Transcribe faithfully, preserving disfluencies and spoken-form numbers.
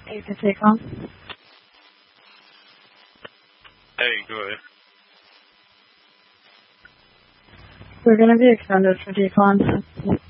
You can take on. Hey, go ahead. We're going to be extended for decon.